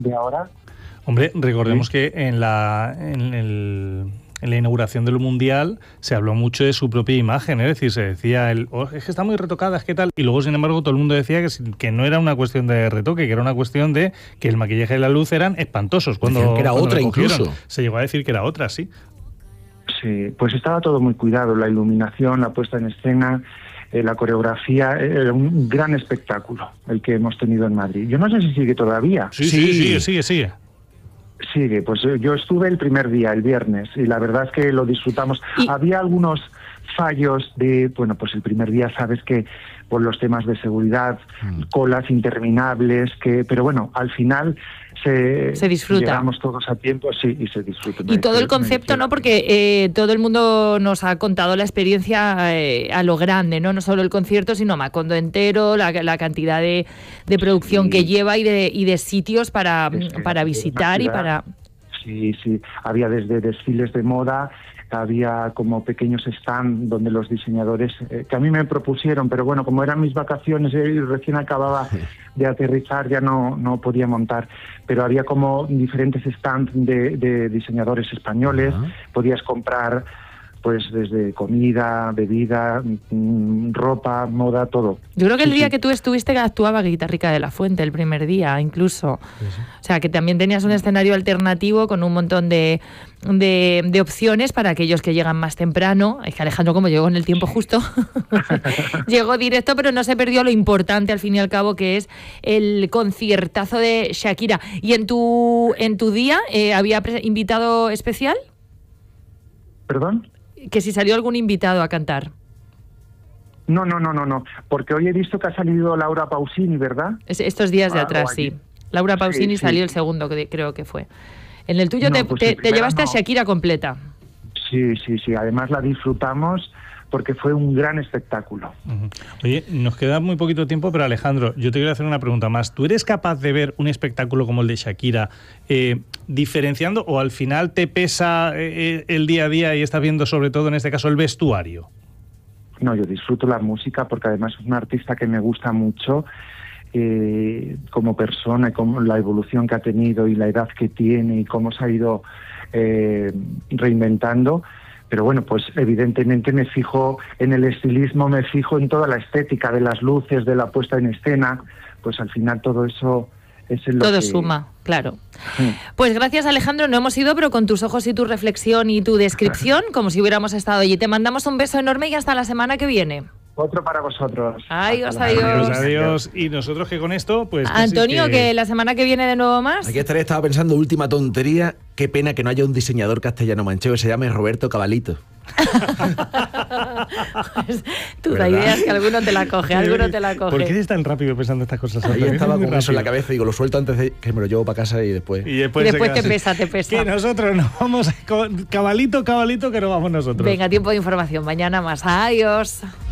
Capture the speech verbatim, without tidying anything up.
de ahora. Hombre, recordemos sí. que en la, en, el, en la inauguración del Mundial se habló mucho de su propia imagen, ¿eh? Es decir, se decía, el, oh, es que está muy retocada, es que tal, y luego, sin embargo, todo el mundo decía que, que no era una cuestión de retoque, que era una cuestión de que el maquillaje y la luz eran espantosos. Cuando, Decían que era cuando otra incluso. Se llegó a decir que era otra, sí. Sí, pues estaba todo muy cuidado, la iluminación, la puesta en escena, eh, la coreografía, era un gran espectáculo el que hemos tenido en Madrid. Yo no sé si sigue todavía. Sí, sí, sí, sigue, sigue, sigue. Sigue, pues yo estuve el primer día, el viernes, y la verdad es que lo disfrutamos. Y... Había algunos fallos de, bueno, pues el primer día sabes que por los temas de seguridad, mm. colas interminables, que, pero bueno, al final se, se disfruta. Llegamos todos a tiempo, sí, y se disfruta. Y todo el concepto, ¿no? Porque eh, todo el mundo nos ha contado la experiencia eh, a lo grande, ¿no? No solo el concierto, sino Macondo entero, la, la cantidad de, de producción sí. que lleva y de, y de sitios para, es que para visitar y para... Sí, sí, había desde desfiles de moda, había como pequeños stands donde los diseñadores, eh, que a mí me propusieron, pero bueno, como eran mis vacaciones y recién acababa de aterrizar, ya no, no podía montar, pero había como diferentes stands de, de diseñadores españoles, uh-huh. podías comprar pues desde comida, bebida, ropa, moda, todo. Yo creo que el sí, día sí. que tú estuviste actuaba Guitarrica de la Fuente, el primer día incluso. Sí, sí. O sea, que también tenías un escenario alternativo con un montón de, de, de opciones para aquellos que llegan más temprano. Es que Alejandro, como llegó en el tiempo justo, llegó directo, pero no se perdió lo importante al fin y al cabo, que es el conciertazo de Shakira. ¿Y en tu, en tu día eh, había invitado especial? ¿Perdón? Que si salió algún invitado a cantar. No, no, no, no, no, porque hoy he visto que ha salido Laura Pausini, ¿verdad? Es, estos días de ah, atrás, sí. Laura Pausini sí, salió sí. el segundo, que creo que fue. En el tuyo no, te, pues te, te llevaste no. a Shakira completa. Sí, sí, sí, además la disfrutamos porque fue un gran espectáculo. Uh-huh. Oye, nos queda muy poquito tiempo, pero Alejandro, yo te quiero hacer una pregunta más. ¿Tú eres capaz de ver un espectáculo como el de Shakira eh, diferenciando o al final te pesa eh, el día a día y estás viendo sobre todo en este caso el vestuario? No, yo disfruto la música porque además es una artista que me gusta mucho eh, como persona y como la evolución que ha tenido y la edad que tiene y cómo se ha ido eh, reinventando. Pero bueno, pues evidentemente me fijo en el estilismo, me fijo en toda la estética de las luces, de la puesta en escena, pues al final todo eso es en lo todo que... suma, claro. Sí. Pues gracias, Alejandro, no hemos ido, pero con tus ojos y tu reflexión y tu descripción, como si hubiéramos estado allí. Te mandamos un beso enorme y hasta la semana que viene. Otro para vosotros. Adiós, adiós. Adiós, adiós. Y nosotros que con esto, pues... Antonio, que... que la semana que viene de nuevo más. Aquí estaré, estaba pensando, última tontería, qué pena que no haya un diseñador castellano manchego que se llame Roberto Cavalito. Pues tú da ideas que alguno te la coge, alguno te la coge. ¿Por qué eres tan rápido pensando estas cosas? Ahí estaba con eso en la cabeza y digo, lo suelto antes de que me lo llevo para casa y después... Y después, y después te pesa, te pesa. Que nosotros nos vamos, cabalito, cabalito, que nos vamos nosotros. Venga, tiempo de información, mañana más. Adiós.